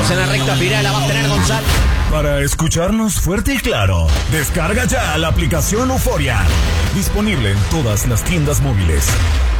Estamos en la recta final, la va a tener Gonzalo. Para escucharnos fuerte y claro, descarga ya la aplicación Euforia. Disponible en todas las tiendas móviles.